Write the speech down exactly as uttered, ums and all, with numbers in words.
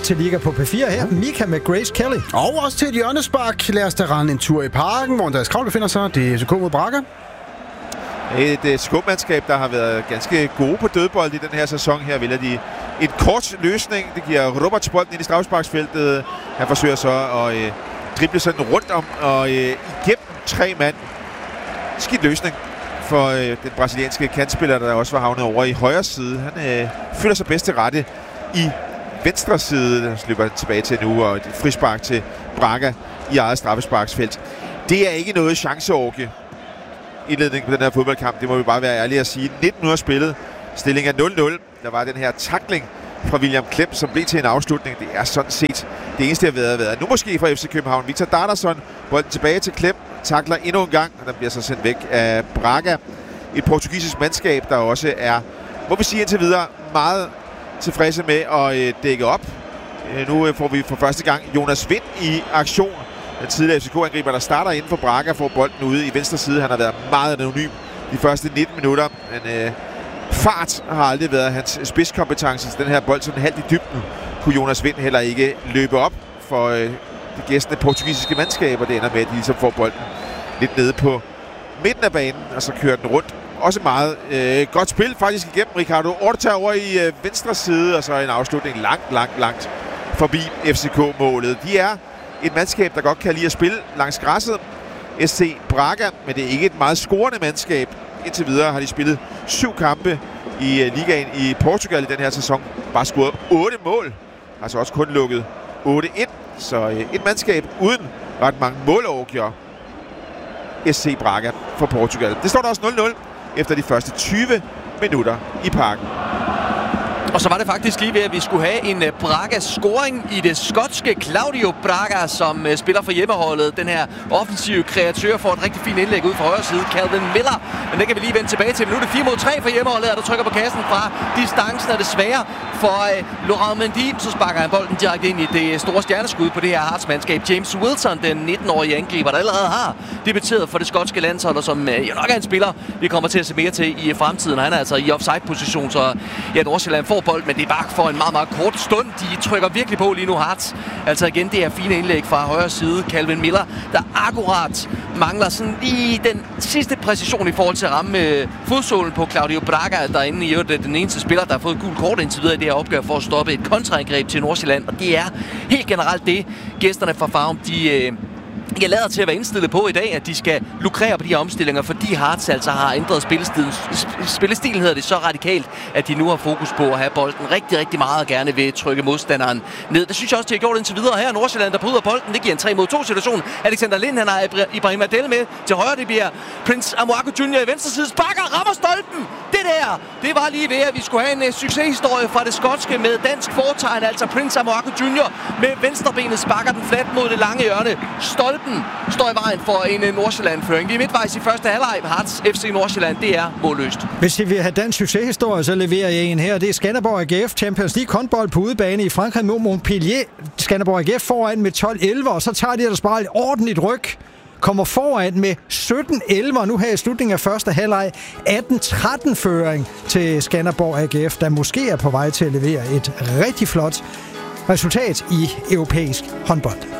til Liga på P fire her. Mika med Grace Kelly. Og også til et hjørnespark. Lad os da rende en tur i parken, hvor Andreas Kravl befinder sig. Det er F C K mod Braga. Et uh, skubmandskab, der har været ganske gode på dødbold i den her sæson. Her vælger de en kort løsning. Det giver Roberts bolden ind i straffesparksfeltet. Han forsøger så at uh, drible sådan rundt om og uh, igennem tre mand. Skidt løsning for uh, den brasilianske kantspiller, der også var havnet over i højre side. Han uh, føler sig bedst til rette i venstre side. Der slipper han tilbage til nu, og et frispark til Braga i eget straffesparksfelt. Det er ikke noget chanceorgie indledning på den her fodboldkamp. Det må vi bare være ærlige at sige. nitten minutter spillet. Stillingen er nul nul. Der var den her tackling fra William Klem, som blev til en afslutning. Det er sådan set det eneste, der har været, været. Nu måske fra F C København. Victor Dardarsson. Bolden tilbage til Klem. Tackler endnu en gang, og den bliver så sendt væk af Braga. Et portugisisk mandskab, der også er, må vi sige indtil videre, meget tilfredse med at øh, dække op. Øh, nu øh, får vi for første gang Jonas Vind i aktion. Den tidligere F C K-angriber, der starter inden for Braga, får bolden ude i venstre side. Han har været meget anonym de første nitten minutter. Men øh, fart har aldrig været hans spidskompetence. Så den her bold sådan halvt i dybden kunne Jonas Vind heller ikke løbe op for øh, de gæstende portugisiske mandskaber. Det ender med, at de ligesom får bolden lidt nede på midten af banen, og så kører den rundt. Også meget øh, godt spil faktisk igennem Ricardo Horta over i øh, venstre side, og så en afslutning langt, langt, langt forbi F C K-målet. De er et mandskab, der godt kan lide at spille langs græsset. S C Braga, men det er ikke et meget scorende mandskab. Indtil videre har de spillet syv kampe i uh, ligaen i Portugal i den her sæson. Bare scoret otte mål. Altså også kun lukket otte ind. Så uh, et mandskab uden ret mange målorgier. S C Braga for Portugal. Det står der også nul nul efter de første tyve minutter i parken. Og så var det faktisk lige ved, at vi skulle have en Braga-scoring i det skotske Claudio Braga, som uh, spiller for hjemmeholdet. Den her offensive kreatør får et rigtig fint indlæg ud fra højre side, Calvin Miller. Men det kan vi lige vende tilbage til. Nu er det fire mod tre for hjemmeholdet, og der trykker på kassen fra distancen, er det svære for uh, Laurent Mendy. Så sparker han bolden direkte ind i det store stjerneskud på det her Hearts-mandskab. James Wilson, den nitten-årige angriber, der allerede har debuteret for det skotske landshold, og som uh, jo nok er en spiller, vi kommer til at se mere til i fremtiden. Han er altså i offside-position, så ja, Nordsjælland får bold, men det er bare for en meget, meget kort stund. De trykker virkelig på lige nu, Hearts. Altså igen, det er fine indlæg fra højre side. Calvin Miller, der akkurat mangler sådan lige den sidste præcision i forhold til at ramme øh, fodsålen på Claudio Braga, der inde i øvrigt den eneste spiller, der har fået gul kort indtil videre i det her opgør for at stoppe et kontraangreb til Nordsjælland. Og det er helt generelt det, gæsterne fra Farum, de øh, jeg lader til at være indstillet på i dag, at de skal lukrere på de her omstillinger, fordi Hearts altså har ændret spillestilen, spillestilen hedder det så radikalt, at de nu har fokus på at have bolden rigtig, rigtig meget og gerne vil trykke modstanderen ned. Det synes jeg også, de har gjort indtil videre. Her Nordsjælland, der bryder bolden. Det giver en tre mod to situation. Alexander Lind, han har Ibrahim Adel med til højre. Det bliver Prince Amoako junior i venstre side. Sparker, rammer stolpen. Det der, det var lige ved, at vi skulle have en uh, succeshistorie fra det skotske med dansk fortegn. Altså Prince Amoako junior med venstrebenet sparker den fladt mod det lange hjørne. Stolpen står i vejen for en Nordsjælland-føring. Vi er midtvejs i første halvleg. Hearts F C Nordsjælland, det er målløst. Hvis I vil have dansk succeshistorie, så leverer jeg en her. Det er Skanderborg A G F Champions League håndbold på udebane i Frankrig mod Montpellier. Skanderborg A G F foran med tolv elleve, og så tager de ellers bare et ordentligt ryg. Kommer foran med sytten elleve, nu her i slutningen af første halvleg. atten tretten føring til Skanderborg A G F, der måske er på vej til at levere et rigtig flot resultat i europæisk håndbold.